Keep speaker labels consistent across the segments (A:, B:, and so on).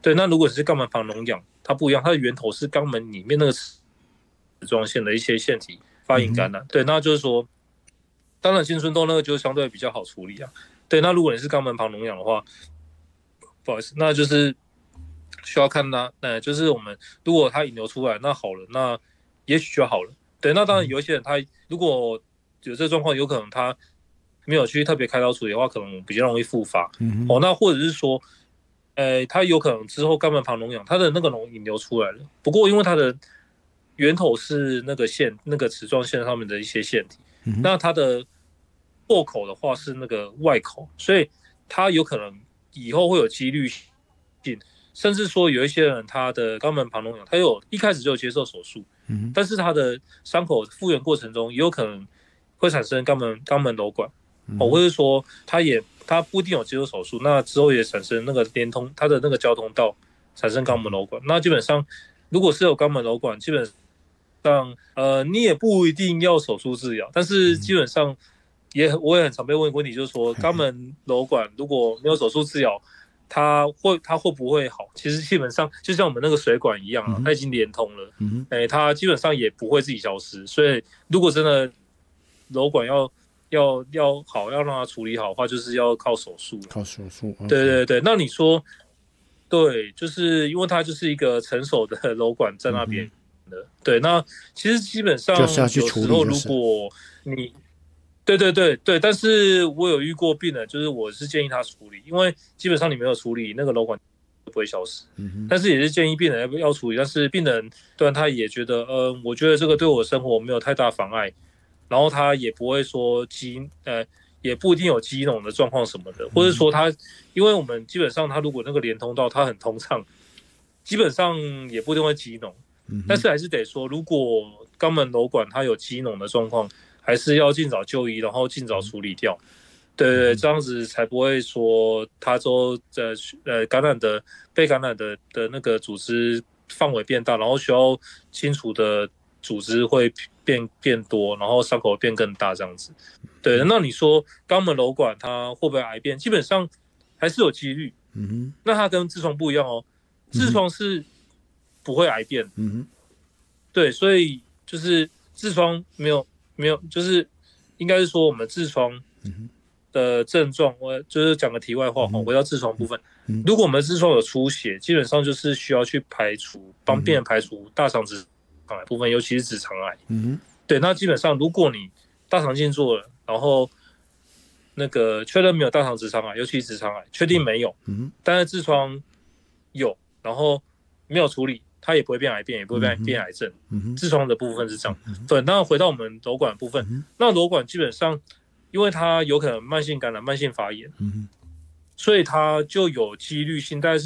A: 对，那如果是肛门旁脓疡，它不一样，它的源头是肛门里面那个齿状线的一些腺体发炎感染。对，那就是说，当然青春痘那个就相对比较好处理啊。对，那如果你是肛门旁脓疡的话，不好意思，那就是需要看它，就是我们如果它引流出来，那好了，那也许就好了。对，那当然有一些人他如果有这个状况，有可能他没有去特别开刀处理的话，可能比较容易复发。那或者是说，他有可能之后肛门旁脓疡，他的那个脓引流出来了，不过因为它的源头是那个那个齿状线上面的一些腺体，那它的破口的话是那个外口，所以它有可能以后会有几率性，甚至说有一些人他的肛门旁脓疡，他一开始就接受手术，但是他的伤口复原过程中也有可能会产生肛门瘘管，或者说他不一定有接受手术，那之后也产生那个连通他的那个交通道产生肛门瘘管，那基本上如果是有肛门瘘管，基本上你也不一定要手术治疗，但是基本上我也很常被问问题，就是说肛门瘘管如果没有手术治疗，它会不会好？其实基本上就像我们那个水管一样啊，它已经连通了，它基本上也不会自己消失。所以如果真的瘘管要好，要让它处理好的话，就是要靠手术。
B: 靠手术。
A: 对对对，那你说对，就是因为它就是一个成熟的瘘管在那边的。对，那其实基本上
B: 就是要去
A: 有
B: 处理，
A: 时候如果你对对对对，但是我有遇过病人，就是我是建议他处理，因为基本上你没有处理，那个瘘管不会消失。但是也是建议病人要处理，但是病人对他也觉得，我觉得这个对我生活没有太大妨碍，然后他也不会说也不一定有肌脓的状况什么的，或者说因为我们基本上他如果那个连通道它很通畅，基本上也不一定会肌脓，但是还是得说，如果肛门瘘管它有肌脓的状况，还是要尽早就医，然后尽早处理掉。对对，这样子才不会说它都被感染的那个组织范围变大，然后需要清除的组织会变多，然后伤口会变更大这样子。对，那你说肛门瘘管它会不会癌变？基本上还是有几率。那它跟痔疮不一样哦，痔疮是不会癌变。对，所以就是痔疮没有，就是应该是说我们痔疮的症状，我就是讲个题外话，回到痔疮部分，如果我们痔疮有出血，基本上就是需要去帮病人排除大肠直肠癌部分，尤其是直肠癌。对，那基本上如果你大肠镜做了，然后那个确认没有大肠直肠癌，尤其是直肠癌，确定没有，但是痔疮有，然后没有处理，它也不会变癌变，也不会变癌症。痔疮的部分是这样。对，那回到我们瘘管的部分，那瘘管基本上因为它有可能慢性感染、慢性发炎，所以它就有几率性，大概是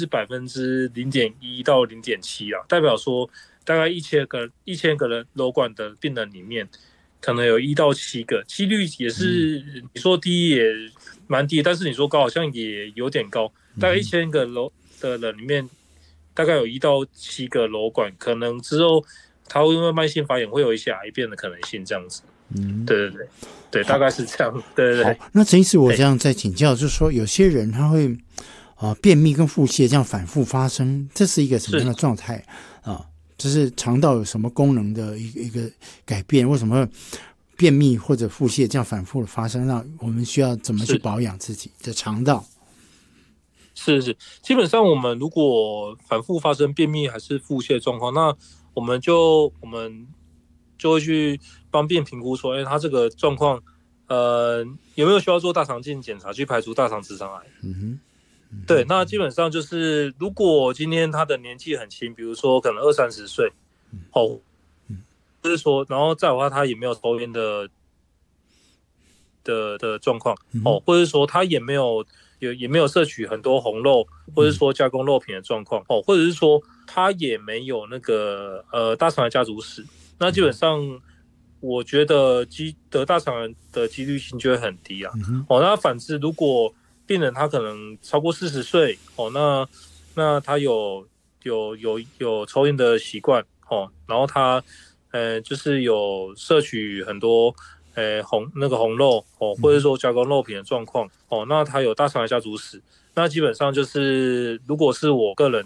A: 0.1%到0.7%啊，代表说大概1000个人瘘管的病人里面，可能有1到7个，几率也是你说低也蛮低，但是你说高好像也有点高，大概1000个的人里面，大概有1到7个瘘管，可能之后它会因为慢性发炎会有一些癌变的可能性，这样子。对对对对，大概是这样。对对对。
B: 好，那陈医师，我这样再请教，就是说有些人他会便秘跟腹泻这样反复发生，这是一个什么样的状态啊？这是肠道有什么功能的一个改变？为什么便秘或者腹泻这样反复的发生？那我们需要怎么去保养自己的肠道？
A: 是，基本上我们如果反复发生便秘还是腹泻状况，那我们就会去帮病人评估说，他这个状况，有没有需要做大肠镜检查去排除大肠直肠癌？对，那基本上就是如果今天他的年纪很轻，比如说可能20-30岁，就是说，然后再的话他也没有抽烟的状况，或者说他也没有摄取很多红肉，或者说加工肉品的状况，或者是说他也没有那个大肠癌家族史，那基本上我觉得得大肠癌的几率性就会很低啊。那反之，如果病人他可能超过40岁，那他有抽烟的习惯，然后他就是有摄取很多红肉，或者说加工肉品的状况，那他有大肠癌家族史，那基本上就是如果是我个人